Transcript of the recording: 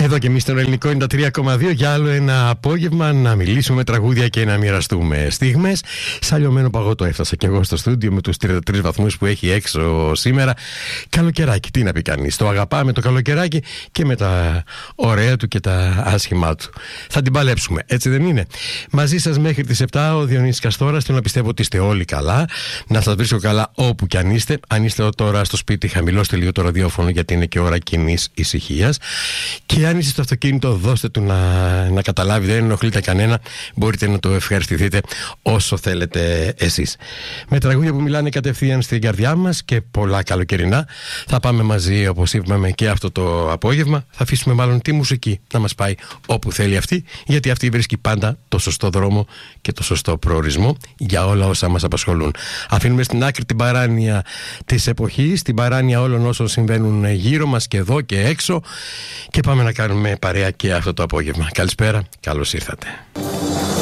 Εδώ και εμείς στον ελληνικό 93,2 για άλλο ένα απόγευμα να μιλήσουμε τραγούδια και να μοιραστούμε στιγμές. Σαν λιωμένο παγότο έφτασα και εγώ στο στούντιο με τους 33 βαθμούς που έχει έξω σήμερα. Καλοκαιράκι, τι να πει κανείς. Το αγαπάμε το καλοκαιράκι και με τα ωραία του και τα άσχημά του. Θα την παλέψουμε, έτσι δεν είναι? Μαζί σας μέχρι τις 7 ο Διονύσης Καστόρας. Θέλω να πιστεύω ότι είστε όλοι καλά. Να σας βρίσκω καλά όπου κι αν είστε. Αν είστε τώρα στο σπίτι, χαμηλώστε λίγο το ραδιόφωνο γιατί είναι και ώρα κοινής ησυχίας. Και αν είστε στο αυτοκίνητο, δώστε του να καταλάβει, δεν ενοχλείτε κανένα. Μπορείτε να το ευχαριστηθείτε όσο θέλετε εσείς. Με τραγούδια που μιλάνε κατευθείαν στην καρδιά μας και πολλά καλοκαιρινά. Θα πάμε μαζί, όπως είπαμε, και αυτό το απόγευμα. Θα αφήσουμε μάλλον τη μουσική να μας πάει όπου θέλει αυτή, γιατί αυτή βρίσκει πάντα το σωστό δρόμο και το σωστό προορισμό για όλα όσα μας απασχολούν. Αφήνουμε στην άκρη την παράνοια της εποχής, την παράνοια όλων όσων συμβαίνουν γύρω μας και εδώ και έξω, και πάμε να κάνουμε παρέα και αυτό το απόγευμα. Καλησπέρα, καλώς ήρθατε.